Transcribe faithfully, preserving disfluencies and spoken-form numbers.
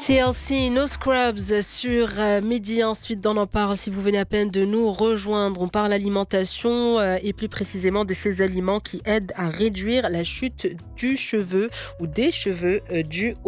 T L C, No Scrubs sur euh, Midi. Ensuite, on en parle si vous venez à peine de nous rejoindre. On parle alimentation euh, et plus précisément de ces aliments qui aident à réduire la chute du cheveu ou des cheveux euh, dus